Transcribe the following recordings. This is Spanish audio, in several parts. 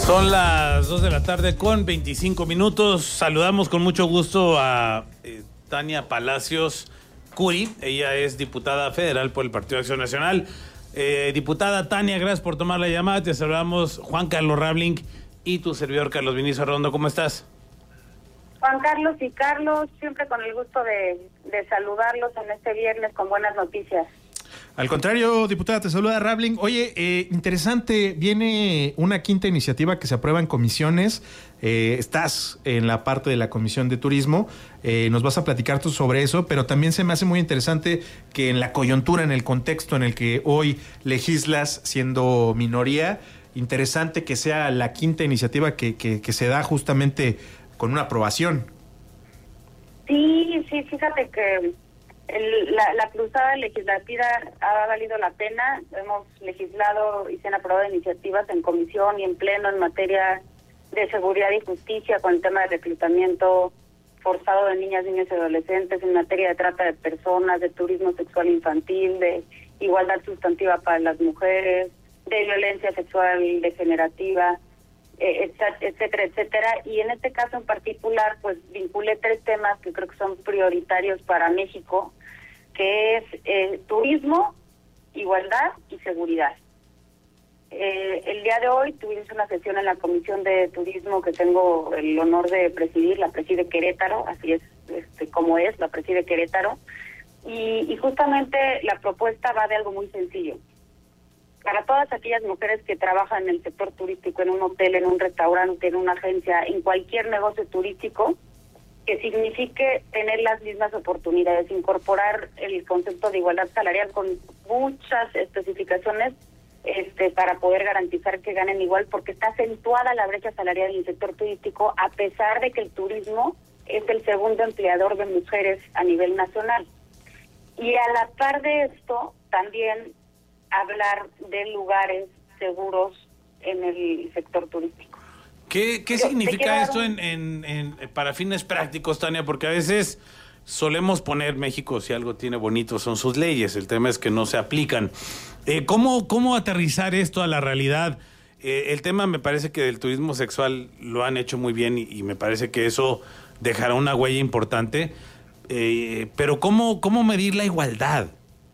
Son las 2 de la tarde con 25 minutos. Saludamos con mucho gusto a Tania Palacios Curi. Ella es diputada federal por el Partido de Acción Nacional. Diputada Tania, gracias por tomar la llamada. Te saludamos Juan Carlos Rabling y tu servidor Carlos Vinicio Arredondo. ¿Cómo estás? Juan Carlos y Carlos, siempre con el gusto de saludarlos en este viernes con buenas noticias. Al contrario, diputada, te saluda Rabling. Oye, interesante, viene una quinta iniciativa que se aprueba en comisiones. Estás en la parte de la Comisión de Turismo. Nos vas a platicar tú sobre eso, pero también se me hace muy interesante que en la coyuntura, en el contexto en el que hoy legislas siendo minoría, interesante que sea la quinta iniciativa que se da justamente con una aprobación. Sí, fíjate que la cruzada legislativa ha valido la pena. Hemos legislado y se han aprobado iniciativas en comisión y en pleno en materia de seguridad y justicia con el tema de reclutamiento forzado de niñas, niños y adolescentes, en materia de trata de personas, de turismo sexual infantil, de igualdad sustantiva para las mujeres, de violencia sexual degenerativa, etcétera, etcétera. Y en este caso en particular, pues vinculé 3 temas que creo que son prioritarios para México, que es turismo, igualdad y seguridad. El día de hoy tuvimos una sesión en la Comisión de Turismo que tengo el honor de presidir, la preside Querétaro, así es como es, la preside Querétaro, y justamente la propuesta va de algo muy sencillo. Para todas aquellas mujeres que trabajan en el sector turístico, en un hotel, en un restaurante, en una agencia, en cualquier negocio turístico, que signifique tener las mismas oportunidades, incorporar el concepto de igualdad salarial con muchas especificaciones para poder garantizar que ganen igual, porque está acentuada la brecha salarial en el sector turístico, a pesar de que el turismo es el segundo empleador de mujeres a nivel nacional. Y a la par de esto, también hablar de lugares seguros en el sector turístico. ¿Qué significa esto para fines prácticos, Tania? Porque a veces solemos poner México, si algo tiene bonito, son sus leyes. El tema es que no se aplican. ¿Cómo aterrizar esto a la realidad? El tema me parece que del turismo sexual lo han hecho muy bien y me parece que eso dejará una huella importante. Pero ¿cómo medir la igualdad?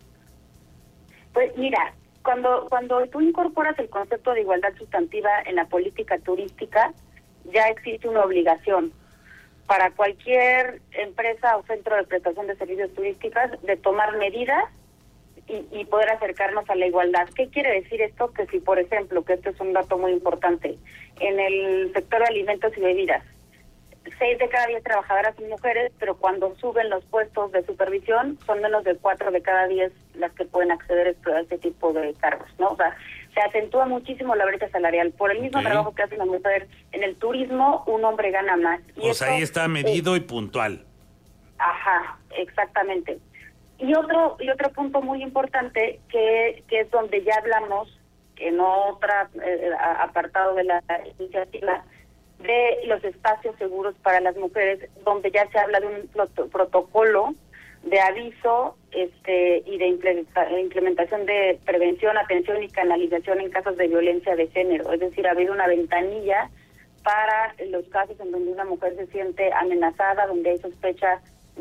Pues mira, cuando tú incorporas el concepto de igualdad sustantiva en la política turística, ya existe una obligación para cualquier empresa o centro de prestación de servicios turísticos de tomar medidas y poder acercarnos a la igualdad. ¿Qué quiere decir esto? Que si, por ejemplo, que este es un dato muy importante, en el sector de alimentos y bebidas, 6 de cada 10 trabajadoras son mujeres, pero cuando suben los puestos de supervisión son menos de 4 de cada 10 las que pueden acceder a este tipo de cargos, ¿no? O sea, se acentúa muchísimo la brecha salarial. Por el mismo trabajo que hace una mujer en el turismo, un hombre gana más. Y o sea, ahí está medido y puntual. Ajá, exactamente. Y otro punto muy importante que es donde ya hablamos en otro apartado de la iniciativa, de los espacios seguros para las mujeres, donde ya se habla de un protocolo de aviso y de implementación de prevención, atención y canalización en casos de violencia de género. Es decir, ha habido una ventanilla para los casos en donde una mujer se siente amenazada, donde hay sospecha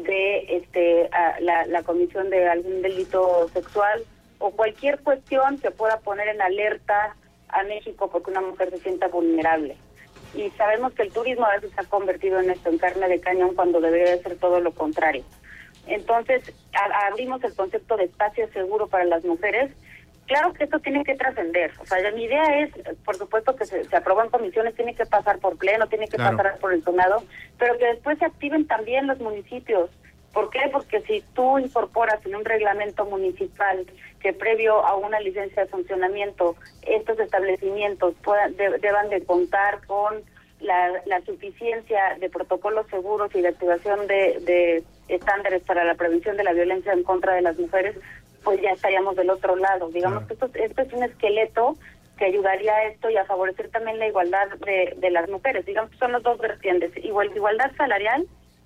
de la comisión de algún delito sexual o cualquier cuestión que pueda poner en alerta a México porque una mujer se sienta vulnerable. Y sabemos que el turismo a veces se ha convertido en esto, en carne de cañón, cuando debería ser todo lo contrario. Entonces, abrimos el concepto de espacio seguro para las mujeres. Claro que esto tiene que trascender. O sea, mi idea es, por supuesto, que se aprobó en comisiones, tiene que pasar por pleno, tiene que pasar por el Senado, pero que después se activen también los municipios. ¿Por qué? Porque si tú incorporas en un reglamento municipal que previo a una licencia de funcionamiento estos establecimientos deban de contar con la suficiencia de protocolos seguros y de activación de estándares para la prevención de la violencia en contra de las mujeres, pues ya estaríamos del otro lado. Digamos que esto es un esqueleto que ayudaría a esto y a favorecer también la igualdad de las mujeres. Digamos que son los dos vertientes, igualdad salarial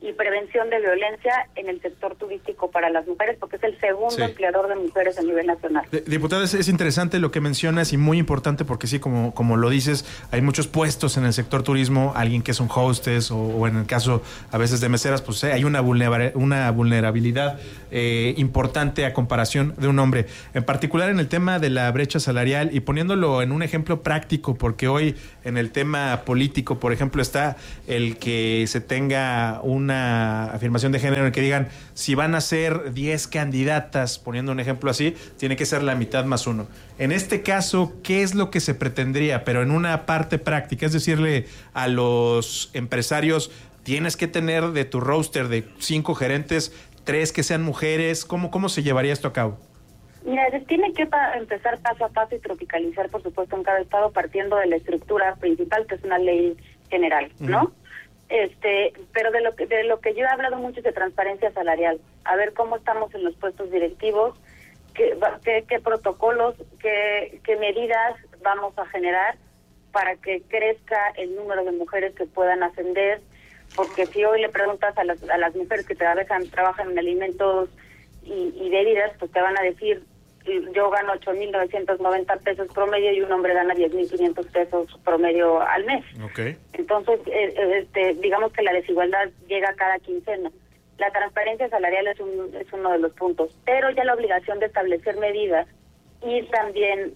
y prevención de violencia en el sector turístico para las mujeres, porque es el segundo empleador de mujeres a nivel nacional. Diputada, es interesante lo que mencionas y muy importante porque sí, como lo dices, hay muchos puestos en el sector turismo, alguien que es un hostess o en el caso a veces de meseras, pues hay una vulnerabilidad importante a comparación de un hombre. En particular en el tema de la brecha salarial y poniéndolo en un ejemplo práctico, porque hoy en el tema político, por ejemplo, está el que se tenga una afirmación de género en el que digan, si van a ser 10 candidatas, poniendo un ejemplo así, tiene que ser la mitad más uno. En este caso, ¿qué es lo que se pretendría? Pero en una parte práctica, es decirle a los empresarios, tienes que tener de tu roster de 5 gerentes, 3 que sean mujeres. ¿Cómo se llevaría esto a cabo? Mira, se tiene que empezar paso a paso y tropicalizar, por supuesto, en cada estado, partiendo de la estructura principal, que es una ley general, ¿no? Pero de lo que yo he hablado mucho es de transparencia salarial, a ver cómo estamos en los puestos directivos, qué protocolos, qué medidas vamos a generar para que crezca el número de mujeres que puedan ascender, porque si hoy le preguntas a las mujeres que trabajan en alimentos y bebidas, pues te van a decir, yo gano 8,990 pesos promedio y un hombre gana 10,500 pesos promedio al mes. Okay. Entonces, digamos que la desigualdad llega cada quincena. La transparencia salarial es uno de los puntos, pero ya la obligación de establecer medidas y también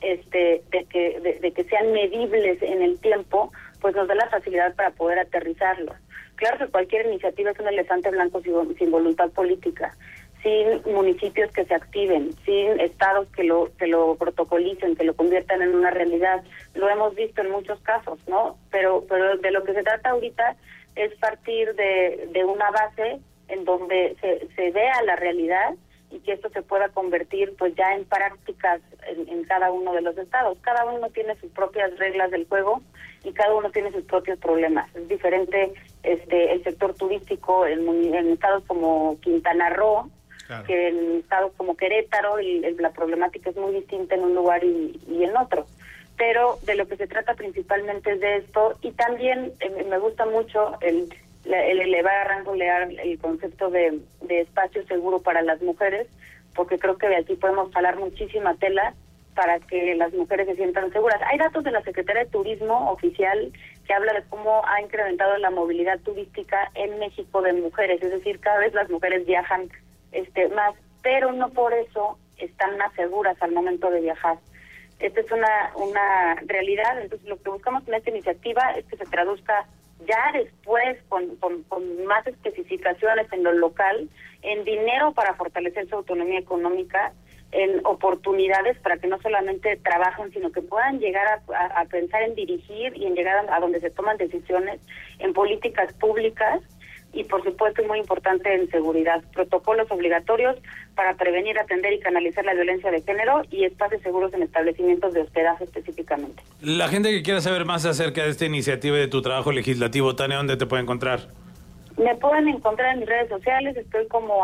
de que sean medibles en el tiempo, pues nos da la facilidad para poder aterrizarlo. Claro que cualquier iniciativa es un elefante blanco sin voluntad política, sin municipios que se activen, sin estados que lo protocolicen, que lo conviertan en una realidad. Lo hemos visto en muchos casos, ¿no? Pero de lo que se trata ahorita es partir de una base en donde se vea la realidad y que esto se pueda convertir pues ya en prácticas en cada uno de los estados. Cada uno tiene sus propias reglas del juego y cada uno tiene sus propios problemas. Es diferente el sector turístico en estados como Quintana Roo, claro, que en estados como Querétaro, y la problemática es muy distinta en un lugar y en otro. Pero de lo que se trata principalmente es de esto, y también me gusta mucho el elevar a rango legal el concepto de espacio seguro para las mujeres, porque creo que de aquí podemos jalar muchísima tela para que las mujeres se sientan seguras. Hay datos de la Secretaría de Turismo oficial que habla de cómo ha incrementado la movilidad turística en México de mujeres, es decir, cada vez las mujeres viajan más, pero no por eso están más seguras al momento de viajar. Esta es una realidad. Entonces lo que buscamos en esta iniciativa es que se traduzca ya después con más especificaciones en lo local, en dinero para fortalecer su autonomía económica, en oportunidades para que no solamente trabajen, sino que puedan llegar a pensar en dirigir y en llegar a donde se toman decisiones, en políticas públicas y, por supuesto, muy importante, en seguridad. Protocolos obligatorios para prevenir, atender y canalizar la violencia de género y espacios seguros en establecimientos de hospedaje específicamente. La gente que quiera saber más acerca de esta iniciativa y de tu trabajo legislativo, Tania, ¿dónde te puede encontrar? Me pueden encontrar en mis redes sociales, estoy como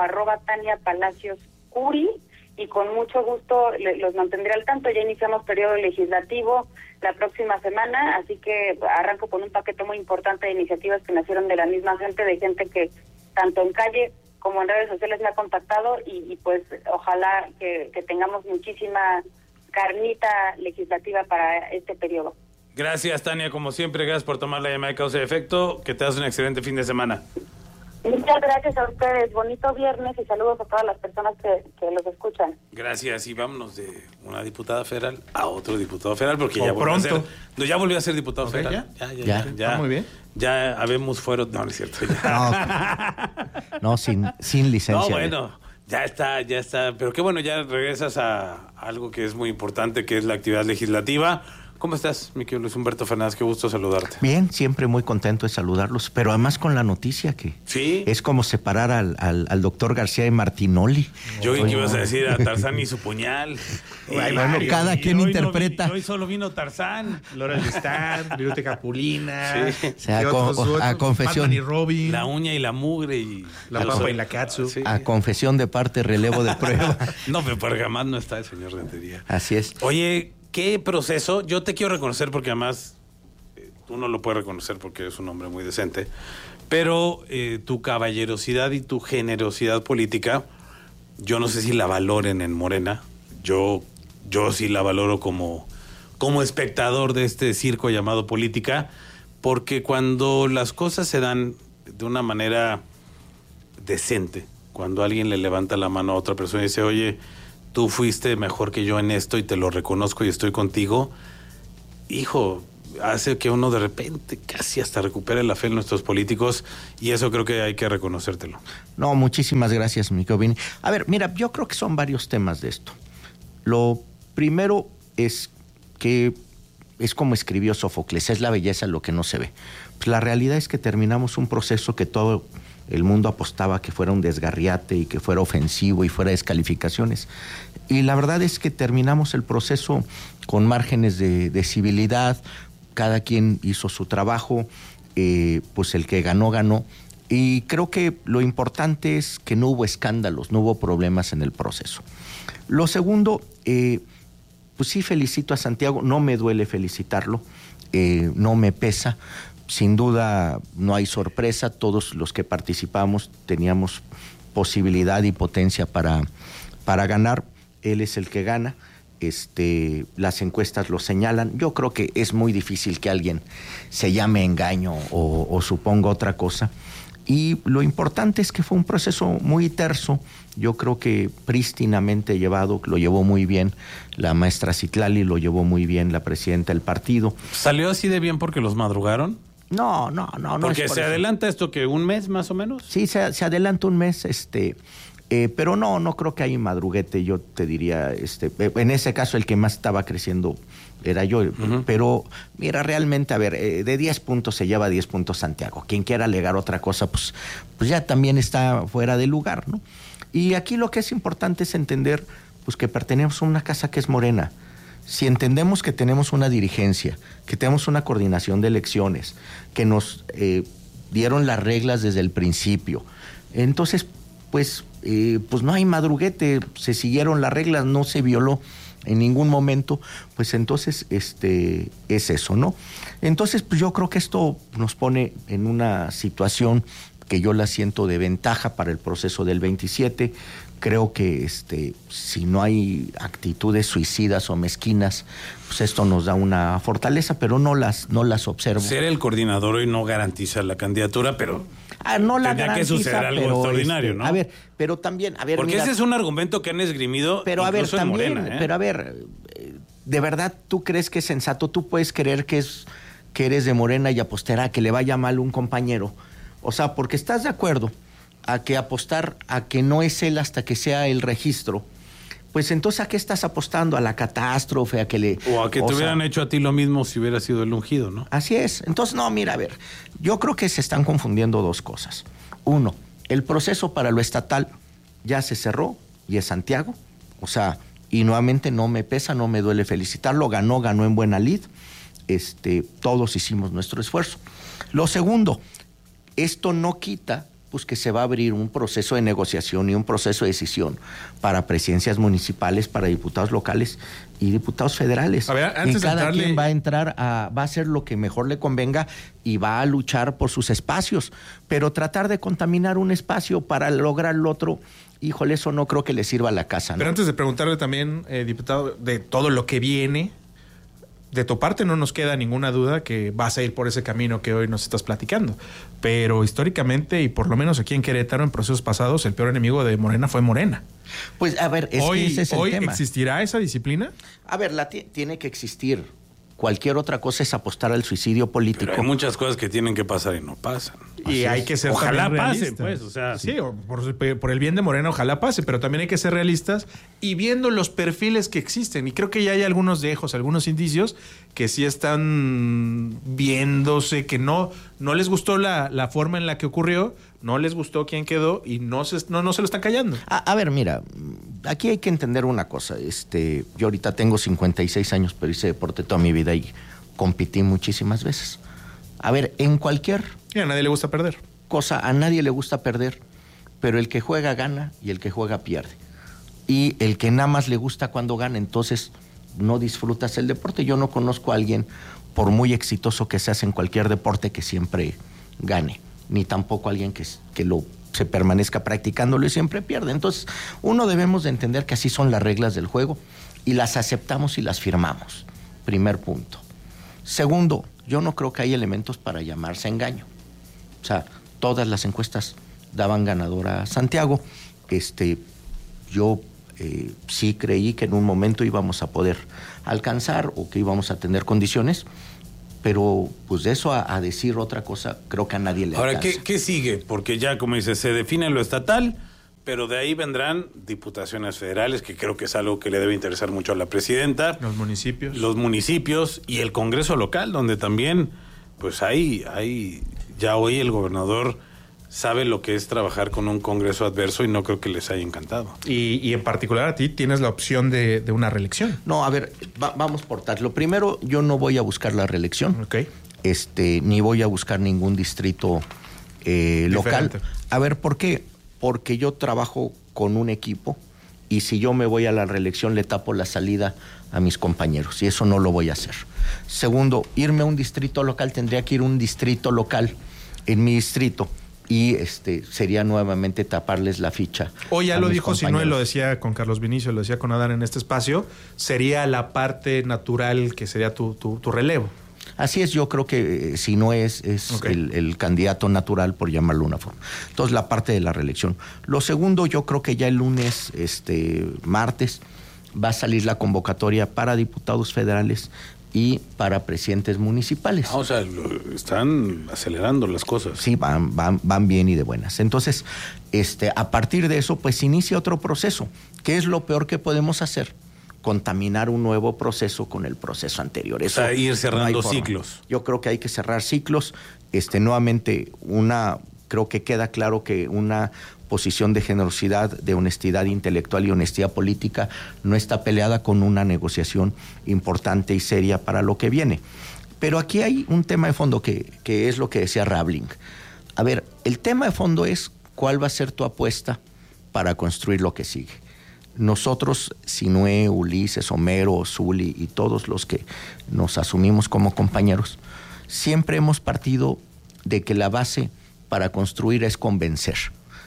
@TaniaPalaciosCuri, y con mucho gusto los mantendré al tanto. Ya iniciamos periodo legislativo la próxima semana, así que arranco con un paquete muy importante de iniciativas que nacieron de la misma gente, de gente que tanto en calle como en redes sociales me ha contactado, y pues ojalá que tengamos muchísima carnita legislativa para este periodo. Gracias, Tania, como siempre, gracias por tomar la llamada de Causa y Efecto. Que te das un excelente fin de semana. Muchas gracias a ustedes. Bonito viernes y saludos a todas las personas que los escuchan. Gracias, y vámonos de una diputada federal a otro diputado federal, porque ya volvió a ser diputado federal. Ya. Muy bien. Ya habemos fueron. No, no es cierto. No, sin licencia. No, bueno, ya está. Pero qué bueno, ya regresas a algo que es muy importante, que es la actividad legislativa. ¿Cómo estás, mi querido Luis Humberto Fernández? Qué gusto saludarte. Bien, siempre muy contento de saludarlos, pero además con la noticia que ¿sí? Es como separar al doctor García de Martinoli. Yo vi que ibas a decir a Tarzán y su puñal. Bueno, cada quien interpreta. Hoy solo vino Tarzán. Laura Lestán, Viruta Capulina. Sí. O sea, a confesión. Y Robin. La uña y la mugre y la papa y la katsu. Sí. A confesión de parte, relevo de prueba. No, pero por jamás no está el señor Rentería. Así es. Oye, ¿qué proceso? Yo te quiero reconocer porque además tú no lo puedes reconocer porque eres un hombre muy decente, pero tu caballerosidad y tu generosidad política, yo no sé si la valoren en Morena. Yo sí la valoro como espectador de este circo llamado política, porque cuando las cosas se dan de una manera decente, cuando alguien le levanta la mano a otra persona y dice, oye, tú fuiste mejor que yo en esto y te lo reconozco y estoy contigo, hijo, hace que uno de repente casi hasta recupere la fe en nuestros políticos, y eso creo que hay que reconocértelo. No, muchísimas gracias, mi Vini. A ver, mira, yo creo que son varios temas de esto. Lo primero es que es como escribió Sófocles, es la belleza lo que no se ve. Pues la realidad es que terminamos un proceso que todo el mundo apostaba que fuera un desgarriate y que fuera ofensivo y fuera descalificaciones. Y la verdad es que terminamos el proceso con márgenes de civilidad, cada quien hizo su trabajo, pues el que ganó, ganó. Y creo que lo importante es que no hubo escándalos, no hubo problemas en el proceso. Lo segundo, pues sí felicito a Santiago, no me duele felicitarlo, no me pesa. Sin duda no hay sorpresa, todos los que participamos teníamos posibilidad y potencia para ganar, él es el que gana, las encuestas lo señalan. Yo creo que es muy difícil que alguien se llame engaño o suponga otra cosa. Y lo importante es que fue un proceso muy terso, yo creo que prístinamente llevado, lo llevó muy bien la maestra Citlali, lo llevó muy bien la presidenta del partido. ¿Salió así de bien porque los madrugaron? No. Porque es por se eso. adelanta esto, ¿que un mes más o menos? Sí, se adelanta un mes, pero no creo que hay madruguete, yo te diría, en ese caso el que más estaba creciendo era yo, pero mira, realmente, a ver, de 10 puntos se lleva 10 puntos Santiago. Quien quiera alegar otra cosa, pues ya también está fuera de lugar, ¿no? Y aquí lo que es importante es entender, pues, que pertenecemos a una casa que es Morena. Si entendemos que tenemos una dirigencia, que tenemos una coordinación de elecciones, que nos dieron las reglas desde el principio, entonces, pues no hay madruguete, se siguieron las reglas, no se violó en ningún momento, pues entonces es eso, ¿no? Entonces, pues yo creo que esto nos pone en una situación que yo la siento de ventaja para el proceso del 27. Creo que si no hay actitudes suicidas o mezquinas, pues esto nos da una fortaleza, pero no las observo. Ser el coordinador hoy no garantiza la candidatura, pero no la tendría que suceder algo extraordinario, ¿no? A ver, pero también, porque mira, ese es un argumento que han esgrimido pero incluso en Morena, ¿eh? Pero a ver, ¿de verdad tú crees que es sensato? ¿Tú puedes creer que eres de Morena y apostar a que le vaya mal un compañero? O sea, porque estás de acuerdo a que apostar a que no es él hasta que sea el registro, pues entonces ¿a qué estás apostando? ¿A la catástrofe? ¿A que le...? O a que te hubieran hecho a ti lo mismo si hubiera sido el ungido, ¿no? Así es. Entonces, no, mira, a ver, yo creo que se están confundiendo dos cosas. Uno, el proceso para lo estatal ya se cerró y es Santiago. O sea, y nuevamente no me pesa, no me duele felicitarlo. Ganó en buena lid. Todos hicimos nuestro esfuerzo. Lo segundo, esto no quita pues que se va a abrir un proceso de negociación y un proceso de decisión para presidencias municipales, para diputados locales y diputados federales. A ver, antes y cada de entrarle... quien va a hacer lo que mejor le convenga y va a luchar por sus espacios, pero tratar de contaminar un espacio para lograr el otro, híjole, eso no creo que le sirva a la casa, ¿no? Pero antes de preguntarle también, diputado, de todo lo que viene, de tu parte no nos queda ninguna duda que vas a ir por ese camino que hoy nos estás platicando. Pero históricamente, y por lo menos aquí en Querétaro, en procesos pasados, el peor enemigo de Morena fue Morena. Pues, a ver, Hoy ese es el tema. ¿Existirá esa disciplina? A ver, tiene que existir. Cualquier otra cosa es apostar al suicidio político. Pero hay muchas cosas que tienen que pasar y no pasan. Y hay que ser ojalá también pasen, realistas. pues, o sea, sí, por el bien de Morena, ojalá pase, pero también hay que ser realistas y viendo los perfiles que existen. Y creo que ya hay algunos dejos, algunos indicios que sí están viéndose, que no les gustó la forma en la que ocurrió, no les gustó quién quedó y no se lo están callando. A ver, mira, aquí hay que entender una cosa. Yo ahorita tengo 56 años, pero hice deporte toda mi vida y competí muchísimas veces. A ver, en cualquier... Y a nadie le gusta perder. Cosa, a nadie le gusta perder, pero el que juega gana y el que juega pierde. Y el que nada más le gusta cuando gana, entonces no disfrutas el deporte. Yo no conozco a alguien, por muy exitoso que seas en cualquier deporte, que siempre gane, ni tampoco a alguien que se permanezca practicándolo y siempre pierde. Entonces, uno debemos de entender que así son las reglas del juego y las aceptamos y las firmamos. Primer punto. Segundo, yo no creo que hay elementos para llamarse engaño. O sea, todas las encuestas daban ganador a Santiago. Yo sí creí que en un momento íbamos a poder alcanzar o que íbamos a tener condiciones, pero pues de eso a decir otra cosa, creo que a nadie le alcanza. Ahora, ¿qué sigue? Porque ya, como dice, se define lo estatal, pero de ahí vendrán diputaciones federales, que creo que es algo que le debe interesar mucho a la presidenta. Los municipios. Los municipios y el Congreso local, donde también, pues hay ya hoy el gobernador sabe lo que es trabajar con un Congreso adverso y no creo que les haya encantado. Y en particular a ti tienes la opción de una reelección. No, a ver, vamos por tal. Lo primero, yo no voy a buscar la reelección. Ok. Ni voy a buscar ningún distrito local. A ver, ¿por qué? Porque yo trabajo con un equipo y si yo me voy a la reelección le tapo la salida a mis compañeros y eso no lo voy a hacer. Segundo, irme a un distrito local, tendría que ir a un distrito local en mi distrito y sería nuevamente taparles la ficha. Hoy ya lo dijo, si no, él lo decía con Carlos Vinicio, lo decía con Adán en este espacio, sería la parte natural que sería tu relevo. Así es, yo creo que si no es okay, el candidato natural, por llamarlo de una forma. Entonces, la parte de la reelección. Lo segundo, yo creo que ya el lunes, martes, va a salir la convocatoria para diputados federales y para presidentes municipales. O sea, están acelerando las cosas. Sí, van bien y de buenas. Entonces, a partir de eso, pues inicia otro proceso. ¿Qué es lo peor que podemos hacer? Contaminar un nuevo proceso con el proceso anterior. Eso, o sea, ir cerrando ciclos. Yo creo que hay que cerrar ciclos. Nuevamente, creo que queda claro que una posición de generosidad, de honestidad intelectual y honestidad política no está peleada con una negociación importante y seria para lo que viene. Pero aquí hay un tema de fondo que es lo que decía Rabling. A ver, el tema de fondo es cuál va a ser tu apuesta para construir lo que sigue. Nosotros, Sinué, Ulises, Homero, Zuli y todos los que nos asumimos como compañeros, siempre hemos partido de que la base para construir es convencer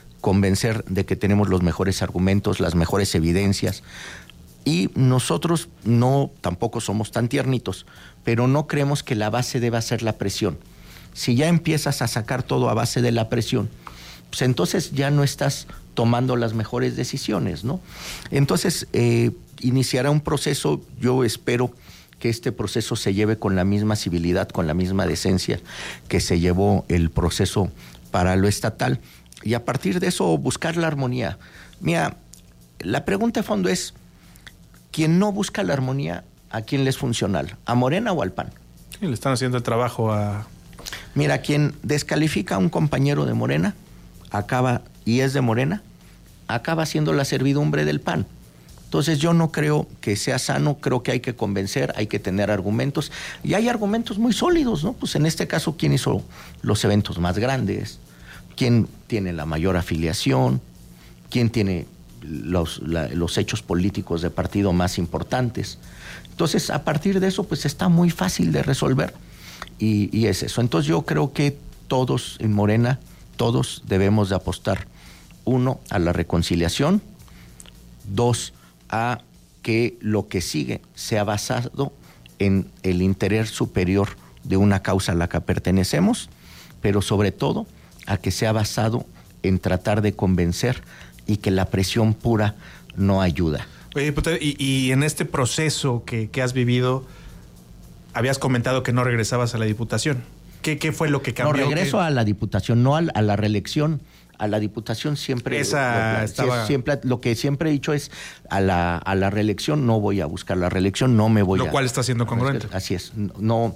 de que tenemos los mejores argumentos, las mejores evidencias, y nosotros tampoco somos tan tiernitos, pero no creemos que la base deba ser la presión. Si ya empiezas a sacar todo a base de la presión, pues entonces ya no estás tomando las mejores decisiones, ¿no? Entonces, iniciará un proceso. Yo espero que este proceso se lleve con la misma civilidad, con la misma decencia que se llevó el proceso para lo estatal, y a partir de eso buscar la armonía. Mira, la pregunta de fondo es, ¿quién no busca la armonía, a quién le es funcional? ¿A Morena o al PAN? Sí, le están haciendo el trabajo a... Mira, quien descalifica a un compañero de Morena, y es de Morena, acaba siendo la servidumbre del PAN. Entonces yo no creo que sea sano, creo que hay que convencer, hay que tener argumentos, y hay argumentos muy sólidos, ¿no? Pues en este caso, ¿quién hizo los eventos más grandes? ¿Quién tiene la mayor afiliación? ¿Quién tiene los hechos políticos de partido más importantes? Entonces, a partir de eso, pues está muy fácil de resolver, y es eso. Entonces yo creo que todos en Morena, todos debemos de apostar, 1, a la reconciliación, 2, a que lo que sigue sea basado en el interés superior de una causa a la que pertenecemos, pero sobre todo a que sea basado en tratar de convencer y que la presión pura no ayuda. Oye, diputado, y en este proceso que has vivido, habías comentado que no regresabas a la diputación. ¿Qué fue lo que cambió? No, regreso a la diputación, no a la reelección. A la diputación siempre... Lo que siempre he dicho es, a la reelección no voy a buscar la reelección, no me voy Lo cual está siendo congruente. Así es. No,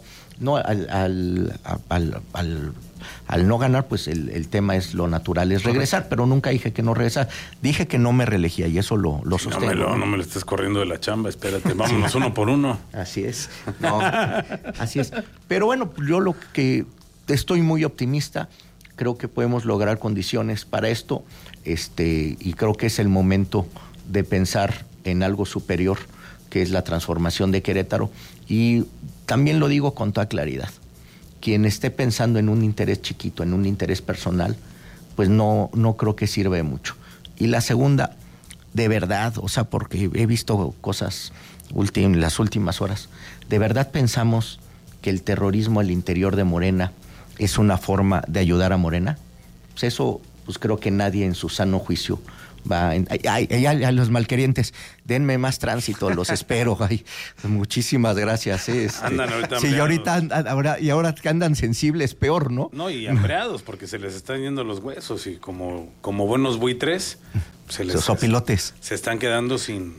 al no ganar, pues el tema es lo natural, es regresar, pero nunca dije que no regresar. Dije que no me reelegía y eso lo sostengo. No me lo estés corriendo de la chamba, espérate, vámonos uno por uno. Así es. No, así es. Pero bueno, yo lo que estoy muy optimista, creo que podemos lograr condiciones para esto, y creo que es el momento de pensar en algo superior que es la transformación de Querétaro. Y también lo digo con toda claridad. Quien esté pensando en un interés chiquito, en un interés personal, pues no creo que sirva de mucho. Y la segunda, de verdad, o sea, porque he visto cosas en las últimas horas, ¿de verdad pensamos que el terrorismo al interior de Morena es una forma de ayudar a Morena? Pues eso, pues creo que nadie en su sano juicio va a los malquerientes, denme más tránsito, los espero. Ay, muchísimas gracias. Andan ahorita sí, y ahora que andan sensibles, peor, ¿no? No, y hambreados, porque se les están yendo los huesos y como buenos buitres, los sopilotes se están quedando sin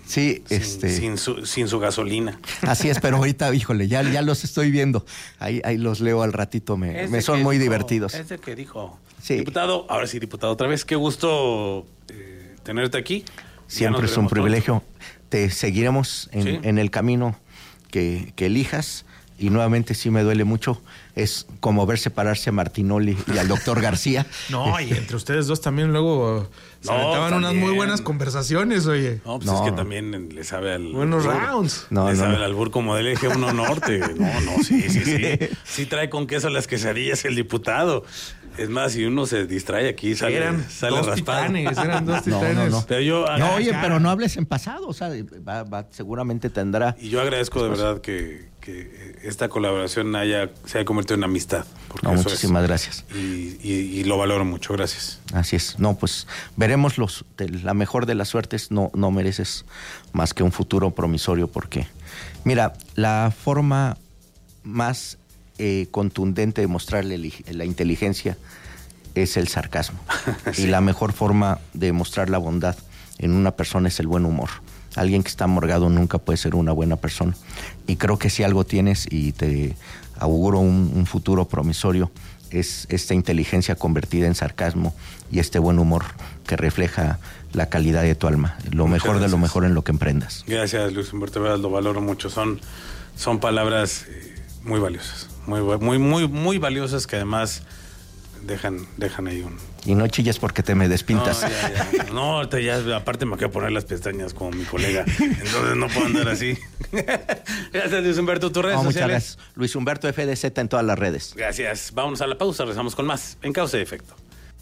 su gasolina. Así es, pero ahorita, híjole, ya los estoy viendo. Ahí los leo al ratito, me son muy divertidos. Ese que dijo. Sí. Diputado, ahora sí, diputado, otra vez, qué gusto tenerte aquí. Siempre es un privilegio. Te seguiremos en el camino que elijas. Y nuevamente sí me duele mucho. Es como ver separarse a Martinoli y al doctor García. No, y entre ustedes dos también luego se aventaban unas muy buenas conversaciones, oye. No, pues es que también le sabe al... Buenos rounds. Le sabe al albur como del Eje 1 Norte. Sí. Sí trae con queso las quesadillas el diputado. Es más, si uno se distrae aquí, sale raspado. Eran dos titanes. No. Pero yo... pero no hables en pasado. O sea, seguramente tendrá... Y yo agradezco de verdad que esta colaboración se haya convertido en amistad. Muchísimas gracias. Y lo valoro mucho, gracias. Así es. No, pues veremos la mejor de las suertes. No mereces más que un futuro promisorio, porque, mira, la forma más contundente de mostrarle la inteligencia es el sarcasmo. Sí. Y la mejor forma de mostrar la bondad en una persona es el buen humor. Alguien que está amargado nunca puede ser una buena persona. Y creo que si algo tienes, y te auguro un futuro promisorio, es esta inteligencia convertida en sarcasmo y este buen humor que refleja la calidad de tu alma. Lo mejor de lo mejor en lo que emprendas. Gracias, Luis Humberto, lo valoro mucho. Son palabras muy valiosas. Muy valiosas, que además dejan ahí un... Y no chilles porque te me despintas. No, ahorita ya, aparte me acabo de poner las pestañas como mi colega. Entonces no puedo andar así. Gracias, Luis Humberto. ¿Tus redes sociales? Muchas gracias. Luis Humberto FDZ en todas las redes. Gracias. Vámonos a la pausa, regresamos con más en Causa y Efecto.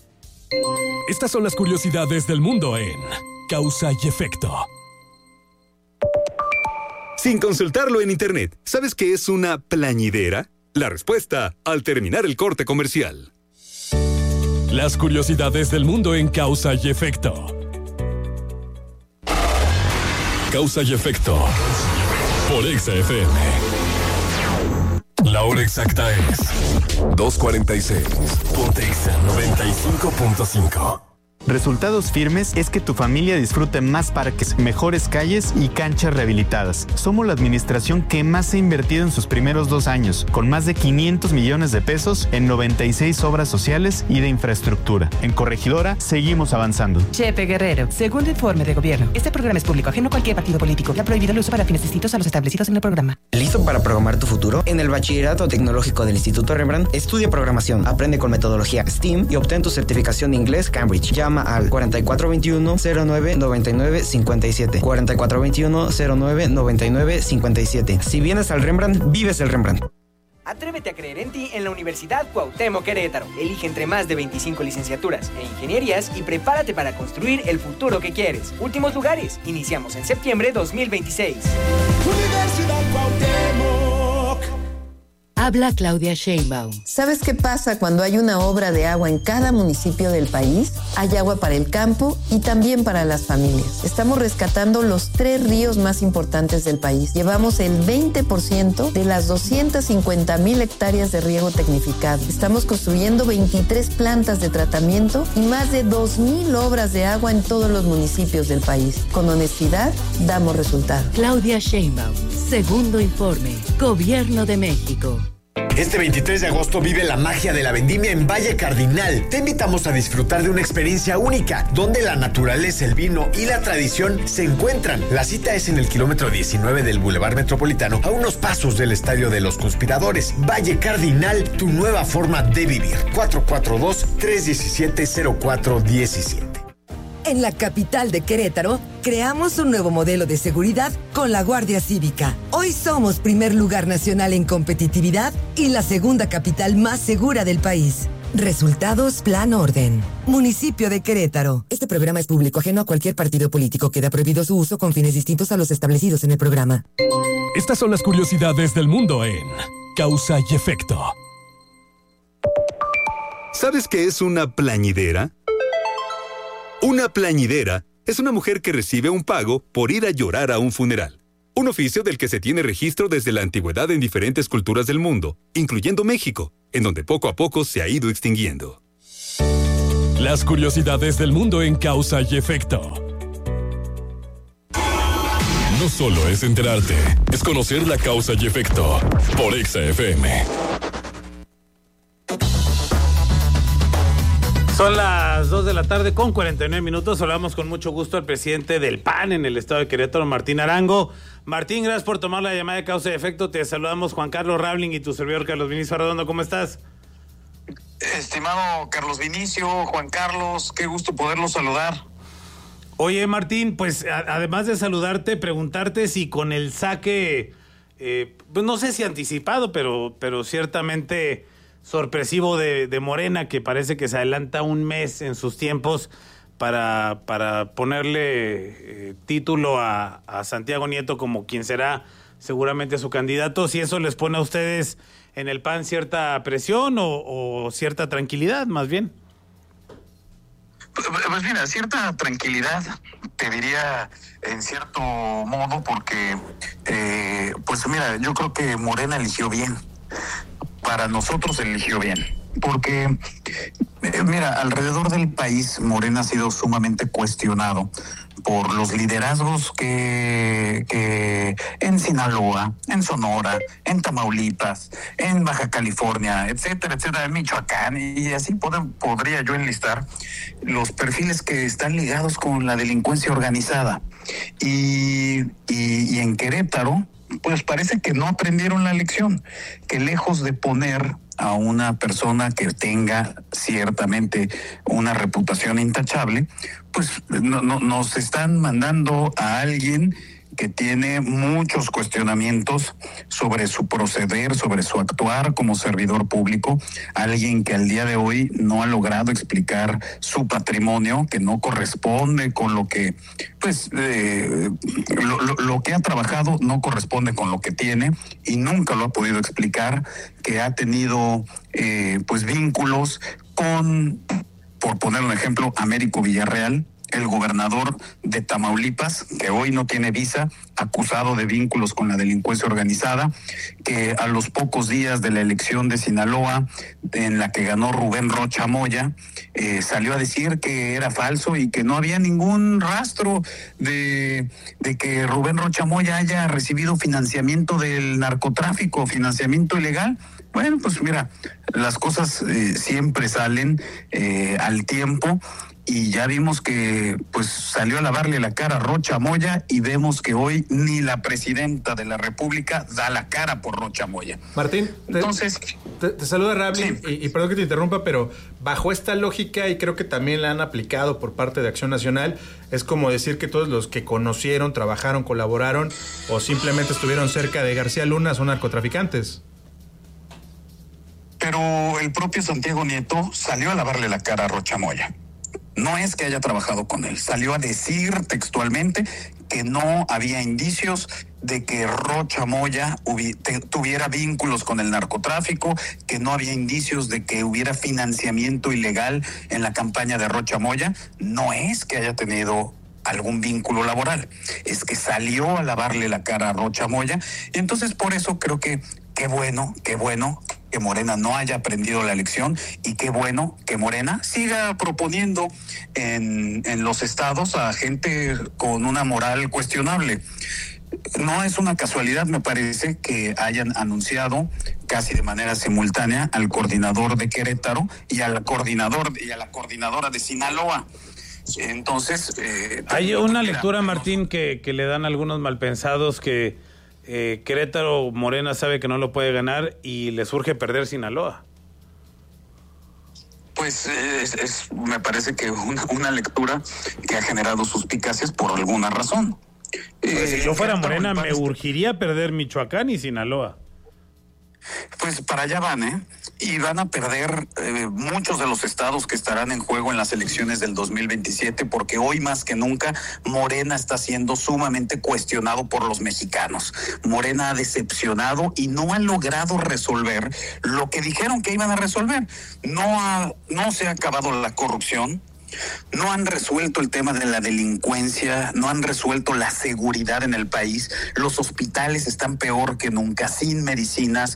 Estas son las curiosidades del mundo en Causa y Efecto. Sin consultarlo en internet, ¿sabes qué es una plañidera? La respuesta al terminar el corte comercial. Las curiosidades del mundo en Causa y Efecto. Causa y Efecto. Por Exa FM. La hora exacta es 2:46. Ponte Exa 95.5. Resultados Firmes es que tu familia disfrute más parques, mejores calles y canchas rehabilitadas. Somos la administración que más se ha invertido en sus primeros 2 años, con más de 500 millones de pesos en 96 obras sociales y de infraestructura. En Corregidora, seguimos avanzando. Chepe Guerrero, segundo informe de gobierno. Este programa es público, ajeno a cualquier partido político. Ha prohibido el uso para fines distintos a los establecidos en el programa. ¿Listo para programar tu futuro? En el Bachillerato Tecnológico del Instituto Rembrandt, estudia programación, aprende con metodología STEAM y obtén tu certificación de inglés Cambridge. Llama al 4421-099957. 4421-099957. Si vienes al Rembrandt, vives el Rembrandt. Atrévete a creer en ti en la Universidad Cuauhtémoc Querétaro. Elige entre más de 25 licenciaturas e ingenierías y prepárate para construir el futuro que quieres. Últimos lugares. Iniciamos en septiembre 2026. Universidad Cuauhtémoc. Habla Claudia Sheinbaum. ¿Sabes qué pasa cuando hay una obra de agua en cada municipio del país? Hay agua para el campo y también para las familias. Estamos rescatando los 3 ríos más importantes del país. Llevamos el 20% de las 250,000 hectáreas de riego tecnificado. Estamos construyendo 23 plantas de tratamiento y más de 2,000 obras de agua en todos los municipios del país. Con honestidad, damos resultados. Claudia Sheinbaum, segundo informe, Gobierno de México. Este 23 de agosto vive la magia de la vendimia en Valle Cardinal. Te invitamos a disfrutar de una experiencia única, donde la naturaleza, el vino y la tradición se encuentran. La cita es en el kilómetro 19 del Boulevard Metropolitano, a unos pasos del Estadio de los Conspiradores. Valle Cardinal, tu nueva forma de vivir. 442-317-0417. En la capital de Querétaro, creamos un nuevo modelo de seguridad con la Guardia Cívica. Hoy somos primer lugar nacional en competitividad y la segunda capital más segura del país. Resultados Plan Orden. Municipio de Querétaro. Este programa es público, ajeno a cualquier partido político. Queda prohibido su uso con fines distintos a los establecidos en el programa. Estas son las curiosidades del mundo en Causa y Efecto. ¿Sabes qué es una plañidera? Una plañidera es una mujer que recibe un pago por ir a llorar a un funeral. Un oficio del que se tiene registro desde la antigüedad en diferentes culturas del mundo, incluyendo México, en donde poco a poco se ha ido extinguiendo. Las curiosidades del mundo en Causa y Efecto. No solo es enterarte, es conocer la causa y efecto. Por Exa FM. Son las 2 de la tarde con 49 minutos. Saludamos con mucho gusto al presidente del PAN en el estado de Querétaro, Martín Arango. Martín, gracias por tomar la llamada de Causa y Efecto. Te saludamos Juan Carlos Rabling y tu servidor Carlos Vinicio Arredondo. ¿Cómo estás? Estimado Carlos Vinicio, Juan Carlos, qué gusto poderlos saludar. Oye, Martín, pues además de saludarte, preguntarte si con el saque, pues no sé si anticipado, pero ciertamente sorpresivo de Morena, que parece que se adelanta un mes en sus tiempos para ponerle título a Santiago Nieto como quien será seguramente su candidato, si eso les pone a ustedes en el PAN cierta presión o cierta tranquilidad, más bien. Pues mira, cierta tranquilidad, te diría en cierto modo, porque pues mira, yo creo que Morena eligió bien. Para nosotros eligió bien, porque mira, alrededor del país Morena ha sido sumamente cuestionado por los liderazgos que en Sinaloa, en Sonora, en Tamaulipas, en Baja California, etcétera, etcétera, en Michoacán, y así podría yo enlistar los perfiles que están ligados con la delincuencia organizada. Y en Querétaro, pues parece que no aprendieron la lección, que lejos de poner a una persona que tenga ciertamente una reputación intachable, pues nos están mandando a alguien que tiene muchos cuestionamientos sobre su proceder, sobre su actuar como servidor público, alguien que al día de hoy no ha logrado explicar su patrimonio, que no corresponde con lo que, pues, lo que ha trabajado no corresponde con lo que tiene y nunca lo ha podido explicar, que ha tenido, pues, vínculos con, por poner un ejemplo, Américo Villarreal, el gobernador de Tamaulipas, que hoy no tiene visa, acusado de vínculos con la delincuencia organizada, que a los pocos días de la elección de Sinaloa, en la que ganó Rubén Rocha Moya, salió a decir que era falso y que no había ningún rastro de que Rubén Rocha Moya haya recibido financiamiento del narcotráfico, financiamiento ilegal. Bueno, pues mira, las cosas siempre salen al tiempo. Y ya vimos que pues salió a lavarle la cara a Rocha Moya y vemos que hoy ni la presidenta de la República da la cara por Rocha Moya. Martín, entonces te saluda Rabling, sí. y perdón que te interrumpa, pero bajo esta lógica, y creo que también la han aplicado por parte de Acción Nacional, es como decir que todos los que conocieron, trabajaron, colaboraron o simplemente estuvieron cerca de García Luna son narcotraficantes. Pero el propio Santiago Nieto salió a lavarle la cara a Rocha Moya. No es que haya trabajado con él, salió a decir textualmente que no había indicios de que Rocha Moya tuviera vínculos con el narcotráfico, que no había indicios de que hubiera financiamiento ilegal en la campaña de Rocha Moya. No es que haya tenido algún vínculo laboral, es que salió a lavarle la cara a Rocha Moya, y entonces por eso creo que qué bueno que Morena no haya aprendido la lección, y qué bueno que Morena siga proponiendo en los estados a gente con una moral cuestionable. No es una casualidad, me parece, que hayan anunciado casi de manera simultánea al coordinador de Querétaro y al coordinador y a la coordinadora de Sinaloa. Entonces hay una lectura, Martín, que le dan algunos malpensados, que Querétaro, Morena sabe que no lo puede ganar y le surge perder Sinaloa. Pues me parece que una lectura que ha generado suspicacias por alguna razón. Pues si yo fuera Morena, me urgiría perder Michoacán y Sinaloa. Pues para allá van, ¿eh? Y van a perder muchos de los estados que estarán en juego en las elecciones del 2027, porque hoy más que nunca Morena está siendo sumamente cuestionado por los mexicanos. Morena ha decepcionado y no ha logrado resolver lo que dijeron que iban a resolver. No se ha acabado la corrupción. No han resuelto el tema de la delincuencia, no han resuelto la seguridad en el país. Los hospitales están peor que nunca, sin medicinas.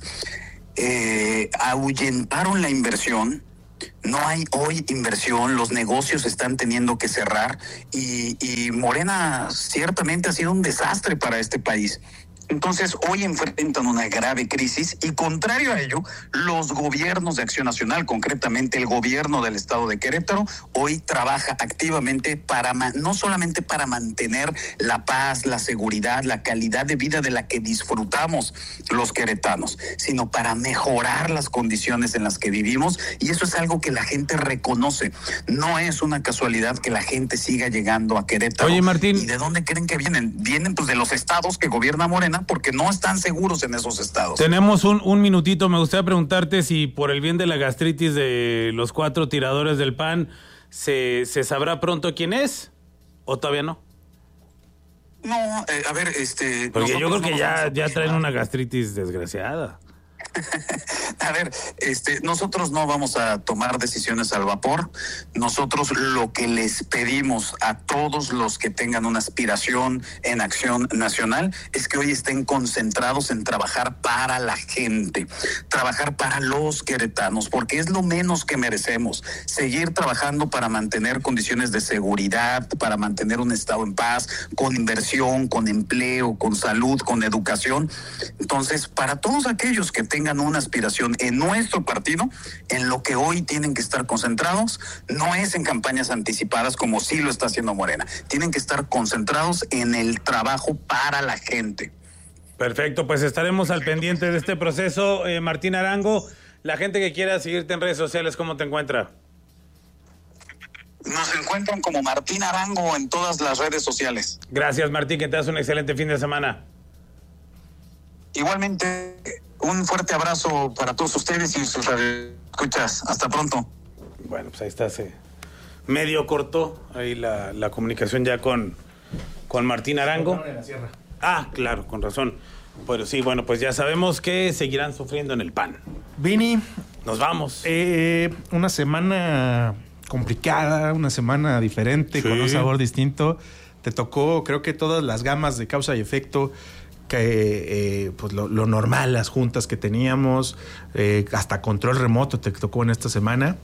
Ahuyentaron la inversión. No hay hoy inversión, los negocios están teniendo que cerrar y Morena ciertamente ha sido un desastre para este país. Entonces, hoy enfrentan una grave crisis y, contrario a ello, los gobiernos de Acción Nacional, concretamente el gobierno del estado de Querétaro, hoy trabaja activamente no solamente para mantener la paz, la seguridad, la calidad de vida de la que disfrutamos los queretanos, sino para mejorar las condiciones en las que vivimos, y eso es algo que la gente reconoce. No es una casualidad que la gente siga llegando a Querétaro. Oye, Martín. ¿Y de dónde creen que vienen? Vienen pues de los estados que gobierna Morena, porque no están seguros en esos estados. Tenemos un minutito. Me gustaría preguntarte si por el bien de la gastritis de los 4 tiradores del PAN se sabrá pronto quién es, o todavía no. No, a ver, porque yo creo que ya traen una gastritis desgraciada. A ver, nosotros no vamos a tomar decisiones al vapor. Nosotros lo que les pedimos a todos los que tengan una aspiración en Acción Nacional es que hoy estén concentrados en trabajar para la gente, trabajar para los queretanos, porque es lo menos que merecemos. Seguir trabajando para mantener condiciones de seguridad, para mantener un estado en paz, con inversión, con empleo, con salud, con educación. Entonces, para todos aquellos que tengan una aspiración en nuestro partido, en lo que hoy tienen que estar concentrados, no es en campañas anticipadas como sí lo está haciendo Morena. Tienen que estar concentrados en el trabajo para la gente. Perfecto, pues estaremos al pendiente de este proceso. Martín Arango, la gente que quiera seguirte en redes sociales, ¿cómo te encuentra? Nos encuentran como Martín Arango en todas las redes sociales. Gracias, Martín, que tengas un excelente fin de semana. Igualmente, un fuerte abrazo para todos ustedes y sus escuchas. Hasta pronto. Bueno, pues ahí está, se medio cortó ahí la comunicación ya con Martín Arango. Ah, claro, con razón. Pero sí, bueno, pues ya sabemos que seguirán sufriendo en el PAN. Vini, nos vamos. Una semana complicada, una semana diferente, sí, con un sabor distinto. Te tocó, creo que todas las gamas de causa y efecto, que pues lo normal, las juntas que teníamos, hasta control remoto te tocó en esta semana.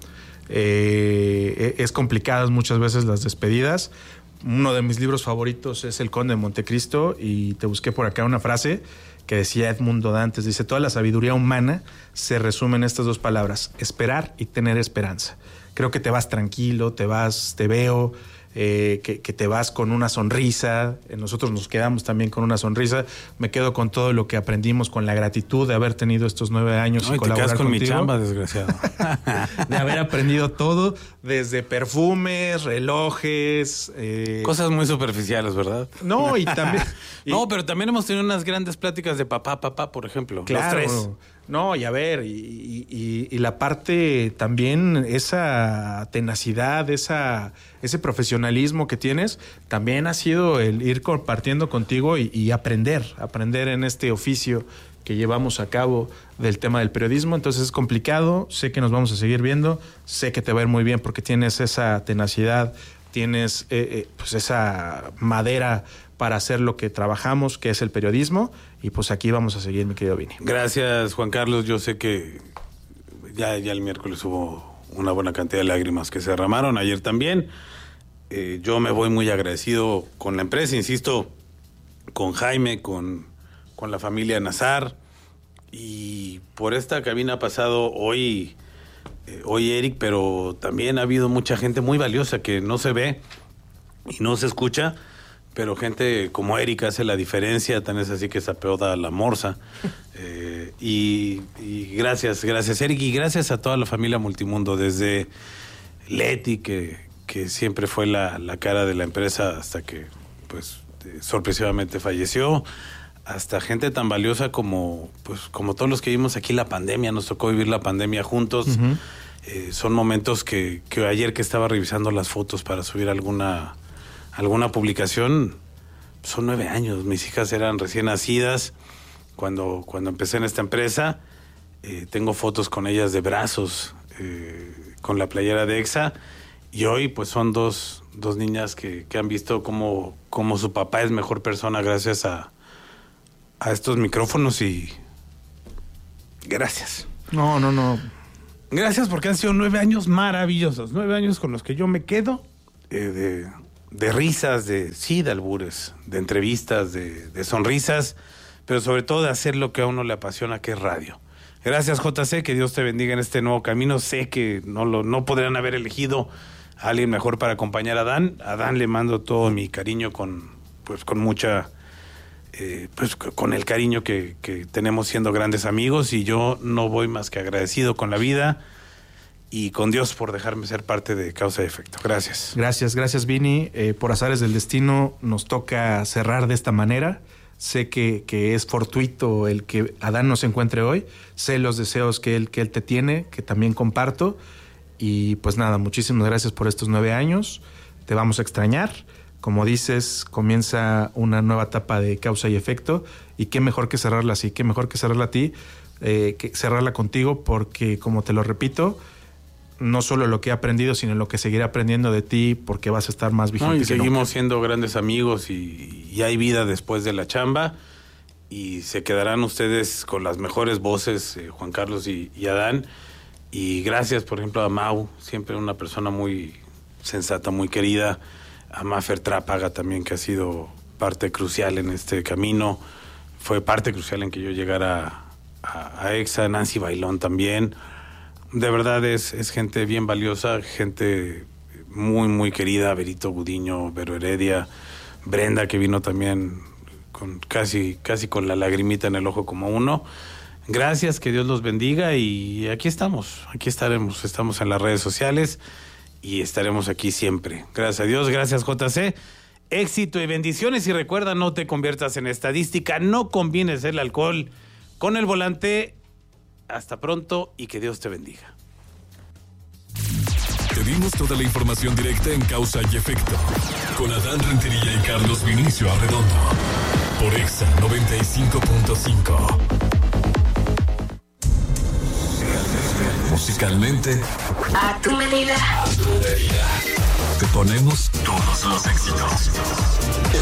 Es complicadas muchas veces las despedidas. Uno de mis libros favoritos es El Conde de Montecristo, y te busqué por acá una frase que decía Edmundo Dantes, dice: toda la sabiduría humana se resume en estas 2 palabras, esperar y tener esperanza. Creo que te vas tranquilo, te veo, que te vas con una sonrisa. Nosotros nos quedamos también con una sonrisa. Me quedo con todo lo que aprendimos, con la gratitud de haber tenido estos 9 años y colaborar te quedas con contigo. Mi chamba, desgraciado. De haber aprendido todo, desde perfumes, relojes. Cosas muy superficiales, ¿verdad? No, y también... No, pero también hemos tenido unas grandes pláticas de papá, por ejemplo. Claro. Los 3. No, y a ver, y la parte también, esa tenacidad, ese profesionalismo que tienes, también ha sido el ir compartiendo contigo y aprender en este oficio que llevamos a cabo del tema del periodismo. Entonces es complicado, sé que nos vamos a seguir viendo, sé que te va a ir muy bien porque tienes esa tenacidad, tienes pues esa madera para hacer lo que trabajamos, que es el periodismo, y pues aquí vamos a seguir, mi querido Vini. Gracias, Juan Carlos. Yo sé que ya el miércoles hubo una buena cantidad de lágrimas que se derramaron, ayer también. Yo me voy muy agradecido con la empresa, insisto, con Jaime, con la familia Nazar, y por esta cabina ha pasado hoy Eric, pero también ha habido mucha gente muy valiosa que no se ve y no se escucha, pero gente como Eric hace la diferencia. Tan es así que se apeuda La Morsa. Y gracias Eric, y gracias a toda la familia Multimundo, desde Leti, que siempre fue la cara de la empresa hasta que pues sorpresivamente falleció, hasta gente tan valiosa como todos los que vivimos aquí la pandemia. Nos tocó vivir la pandemia juntos. Uh-huh. Son momentos que ayer que estaba revisando las fotos para subir alguna publicación, son 9 años. Mis hijas eran recién nacidas cuando empecé en esta empresa. Tengo fotos con ellas de brazos, con la playera de EXA, y hoy pues son dos niñas que han visto cómo su papá es mejor persona gracias a estos micrófonos. Y gracias. No. Gracias, porque han sido 9 años maravillosos, 9 años con los que yo me quedo, de risas, de albures, de entrevistas, de sonrisas, pero sobre todo de hacer lo que a uno le apasiona, que es radio. Gracias, JC, que Dios te bendiga en este nuevo camino. Sé que no podrían haber elegido a alguien mejor para acompañar a Adán. A Adán le mando todo mi cariño con mucha... con el cariño que tenemos siendo grandes amigos, y yo no voy más que agradecido con la vida y con Dios por dejarme ser parte de Causa y Efecto. Gracias. Gracias, Vini. Por azares del destino nos toca cerrar de esta manera. Sé que es fortuito el que Adán nos encuentre hoy. Sé los deseos que él te tiene, que también comparto. Y pues nada, muchísimas gracias por estos 9 años. Te vamos a extrañar. Como dices, comienza una nueva etapa de Causa y Efecto, y qué mejor que cerrarla así, qué mejor que cerrarla a ti, que cerrarla contigo, porque, como te lo repito, no solo lo que he aprendido, sino lo que seguiré aprendiendo de ti, porque vas a estar más vigente. Y seguimos siendo grandes amigos, y hay vida después de la chamba, y se quedarán ustedes con las mejores voces, Juan Carlos y Adán. Y gracias, por ejemplo, a Mau, siempre una persona muy sensata, muy querida. A Mafer Trápaga también, que ha sido parte crucial en este camino. Fue parte crucial en que yo llegara a EXA. Nancy Bailón también. De verdad es gente bien valiosa, gente muy, muy querida. Berito Gudiño, Vero Heredia, Brenda, que vino también con casi con la lagrimita en el ojo como uno. Gracias, que Dios los bendiga, y aquí estaremos. Estamos en las redes sociales y estaremos aquí siempre. Gracias a Dios, gracias, JC. Éxito y bendiciones, y recuerda, no te conviertas en estadística, no combines el alcohol con el volante. Hasta pronto y que Dios te bendiga. Te dimos toda la información directa en Causa y Efecto, con Adán Rentería y Carlos Vinicio Arredondo, por EXA 95.5. Musicalmente, a tu medida. Te ponemos todos los éxitos.